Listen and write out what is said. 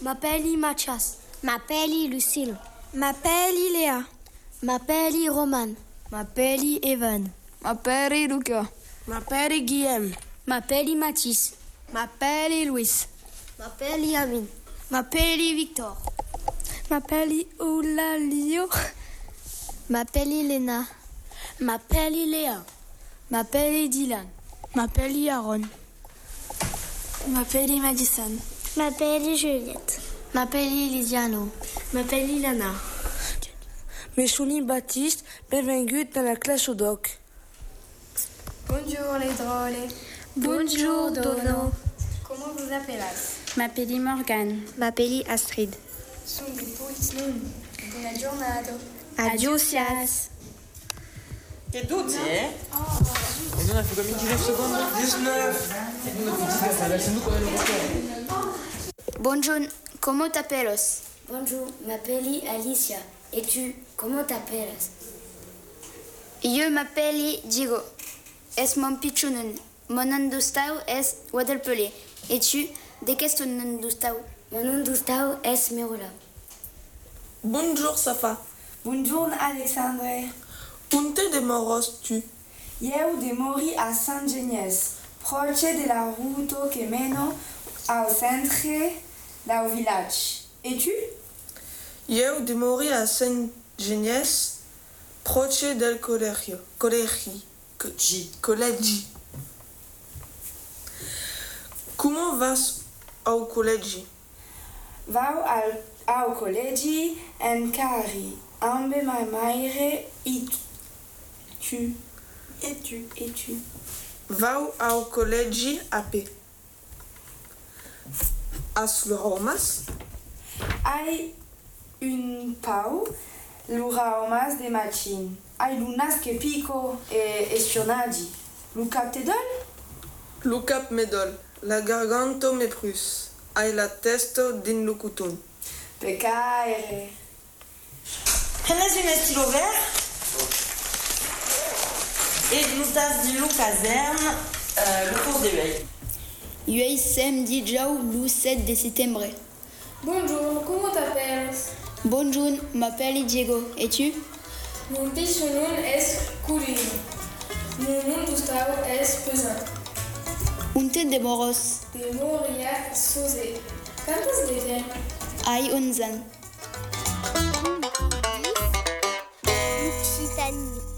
M'appelle Mathias. M'appelle Lucille. M'appelle Léa. M'appelle Roman. M'appelle Evan. M'appelle Luca. M'appelle Guillaume. M'appelle Mathis. M'appelle Louis. M'appelle Yamin. M'appelle Victor. M'appelle Oulalio. M'appelle Lena. M'appelle Léa. M'appelle Dylan. M'appelle Aaron. M'appelle Madison. M'appelle Juliette. M'appelle Lisiano. M'appelle Ilana. Meshouni Baptiste, bienvenue dans la classe au doc. Bonjour les drôles. Bonjour Dono. Comment vous appelez? M'appelle Morgane. M'appelle Astrid. Buona giornata. Adiosias. Che 12, eh? E non è come 19 secondi? 19! E non è 19, adesso nous come lo Bonjour, comment t'appelles? Bonjour, m'appelle Alicia. Et tu, comment t'appelles? Je m'appelle Diego. Es mon pichunun. Mon nom d'ustau es Wadelpelé. Et tu, de qu'est-ce ton nom d'ustau? Mon nom d'ustau est Merula. Bonjour Safa. Bonjour Alexandre. Unte de moros tu? Eu de mori a San Genies, proche de la route que mène au centre du village. Et tu? Eu de mori a Saint-Geniès, proche del colegio. Collegi. Comment vas au collegi? Vau ao collegi en cari, ambe ma maire et tu. Et tu? Vau au collegi a pé. As Romas? Ai un pau, l'uraumas de machin. Ai lunas que pico e espionagi. Lucap te dol? Lucap medol, la garganto me prus. Ai la testo din lucutun. Pecaire. Prenez un stylo vert et nous tasse du loup caserne le cours des veilles. Je sem dijau lu 7 de septembre. Bonjour, comment t'appelles? Bonjour, m'appelle Diego. Et tu? Mon nom est Courine. Mon nom d'ustau est Pesin. Unte de moros. De Moria Sosé. ¿Cuántos de tiempo? Ai 11 ans. L'Occitanie.